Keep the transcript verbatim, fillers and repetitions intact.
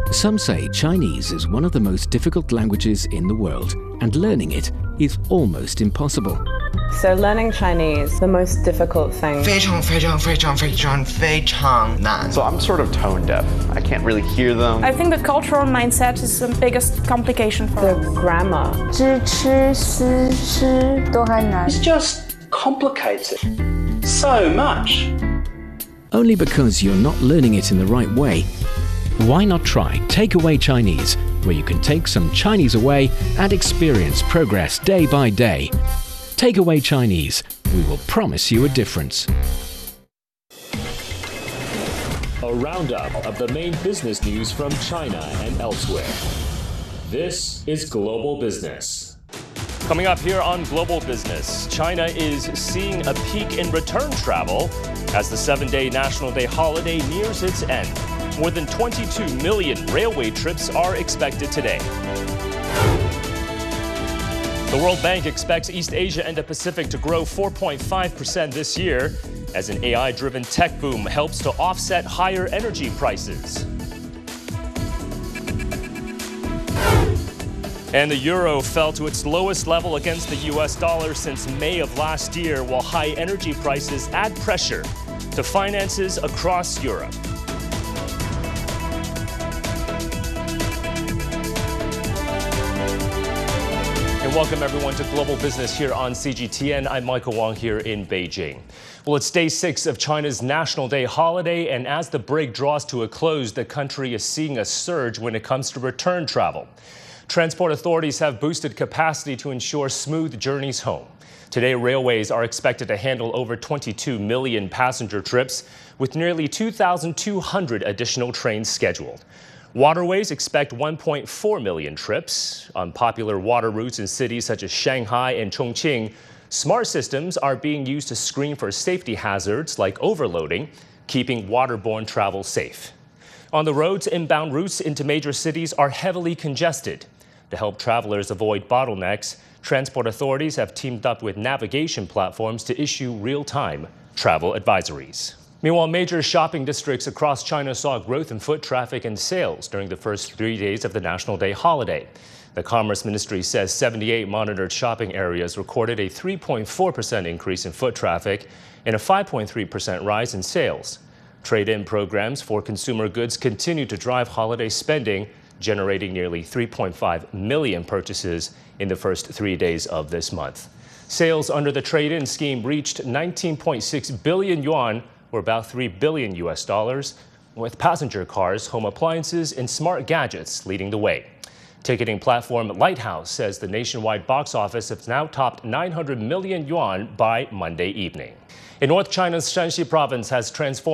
Some say Chinese is one of the most difficult languages in the world, and learning it is almost impossible. So learning Chinese, the most difficult thing. 非常非常非常非常非常难. So I'm sort of tone deaf. I can't really hear them. I think the cultural mindset is the biggest complication for The us. grammar. 知吃思诗都还难. It's just complicated so much. Only because you're not learning it in the right way. Why not try Takeaway Chinese, where you can take some Chinese away and experience progress day by day. Takeaway Chinese, we will promise you a difference. A roundup of the main business news from China and elsewhere. This is Global Business. Coming up here on Global Business, China is seeing a peak in return travel as the seven-day National Day holiday nears its end. More than twenty-two million railway trips are expected today. The World Bank expects East Asia and the Pacific to grow four point five percent this year as an A I-driven tech boom helps to offset higher energy prices. And the euro fell to its lowest level against the U S dollar since May of last year, while high energy prices add pressure to finances across Europe. And welcome everyone to Global Business here on C G T N. I'm Michael Wong here in Beijing. Well, it's day six of China's National Day holiday, and as the break draws to a close, the country is seeing a surge when it comes to return travel. Transport authorities have boosted capacity to ensure smooth journeys home. Today, railways are expected to handle over twenty-two million passenger trips, with nearly two thousand two hundred additional trains scheduled. Waterways expect one point four million trips. On popular water routes in cities such as Shanghai and Chongqing, smart systems are being used to screen for safety hazards like overloading, keeping waterborne travel safe. On the roads, inbound routes into major cities are heavily congested. To help travelers avoid bottlenecks, transport authorities have teamed up with navigation platforms to issue real-time travel advisories. Meanwhile, major shopping districts across China saw growth in foot traffic and sales during the first three days of the National Day holiday. The Commerce Ministry says seventy-eight monitored shopping areas recorded a three point four percent increase in foot traffic and a five point three percent rise in sales. Trade-in programs for consumer goods continue to drive holiday spending, generating nearly three point five million purchases in the first three days of this month. Sales under the trade-in scheme reached nineteen point six billion yuan, or about three billion U S dollars, with passenger cars, home appliances, and smart gadgets leading the way. Ticketing platform Lighthouse says the nationwide box office has now topped nine hundred million yuan by Monday evening. In North China's Shanxi province has transformed